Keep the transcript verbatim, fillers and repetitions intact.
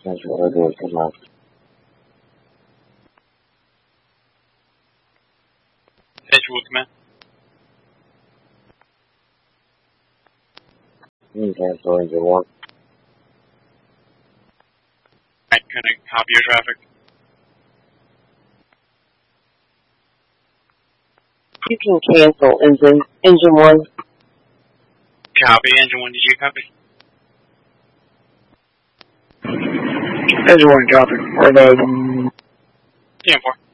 That's what I do with my Visual command. cancel engine one. Alright, can I copy your traffic? You can cancel engine engine one. Copy, engine one, did you copy? Engine one, copy. Or the Yeah, four.